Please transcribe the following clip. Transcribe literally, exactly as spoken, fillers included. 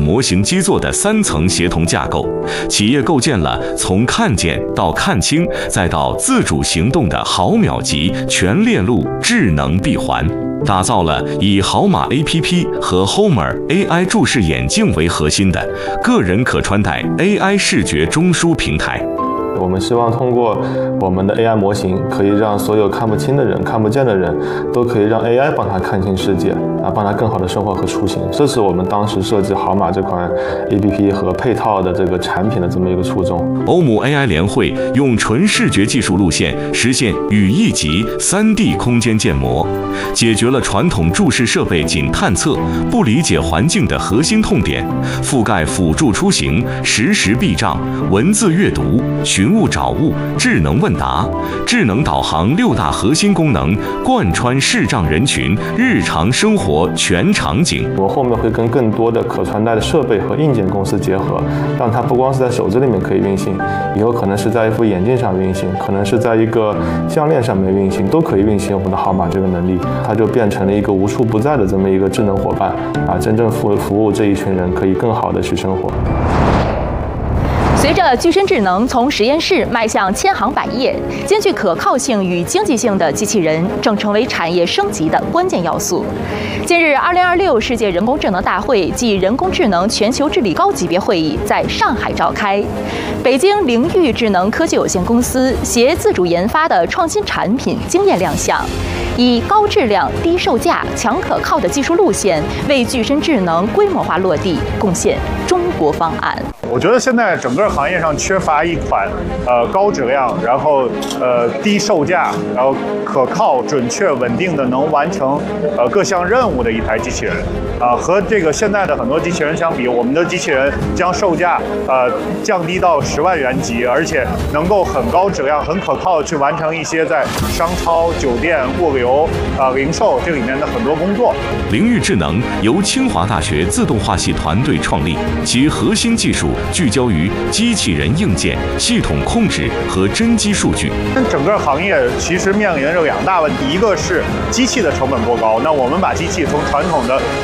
模型基座的三层协同架构，企业构建了从看见到看清再到自主行动的毫秒级全链路智能闭环，打造了以好码 A P P 和 Homer A I 注视眼镜为核心的个人可穿戴 A I 视觉中枢平台。 我们希望通过我们的 A I 模型，可以让所有看不清的人、看不见的人，都可以让 A I 帮他看清世界，啊，帮他更好的生活和出行。这是我们当时设计好码这款 A P P 和配套的这个产品的这么一个初衷。 欧姆 A I 联会用纯视觉技术路线实现语义级 三 D 空间建模，解决了传统注视设备仅探测不理解环境的核心痛点，覆盖辅助出行、实时避障、文字阅读、寻物找物、智能问答、智能导航六大核心功能，贯穿视障人群日常生活全场景。 我后面会跟更多的可穿戴的设备和硬件公司结合，让它不光是在手机里面可以运行，以后可能是在一副眼镜上运行，可能是在一个项链上面运行，都可以运行我们的好码这个能力。它就变成了一个无处不在的这么一个智能伙伴啊，真正服服务这一群人，可以更好的去生活。 随着具身智能从实验室迈向千行百业，兼具可靠性与经济性的机器人正成为产业升级的关键要素。近日，二零二六世界人工智能大会暨人工智能全球治理高级别会议在上海召开。北京凌域智能科技有限公司携自主研发的创新产品惊艳亮相，以高质量、低售价、强可靠的技术路线，为具身智能规模化落地贡献中国方案。 我觉得现在整个行业上缺乏一款呃高质量，然后呃低售价，然后可靠、准确、稳定的能完成呃各项任务的一台机器人。啊、呃，和这个现在的很多机器人相比，我们的机器人将售价呃降低到十万元级，而且能够很高质量、很可靠的去完成一些在商超、酒店、物流、啊、呃、零售这里面的很多工作。 凌域智能由清华大学自动化系团队创立，其核心技术聚焦于机器人硬件、系统控制和真机数据。 整个行业其实面临着两大问题，一个是机器的成本过高，那我们把机器从传统的